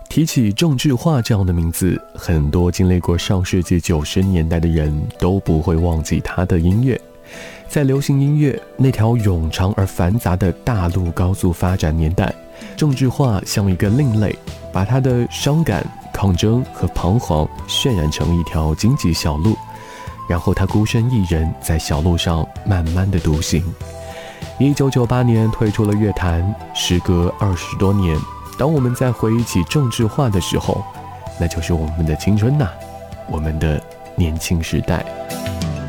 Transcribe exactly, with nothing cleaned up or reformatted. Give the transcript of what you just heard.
提起郑智化这样的名字，很多经历过上世纪九十年代的人都不会忘记他的音乐。在流行音乐那条冗长而繁杂的大陆高速发展年代，郑智化像一个另类，把他的伤感、抗争和彷徨渲染成一条荆棘小路，然后他孤身一人在小路上慢慢的独行。一九九八年退出了乐坛，时隔二十多年，当我们在回忆起郑智化的时候，那就是我们的青春呐、啊，我们的年轻时代。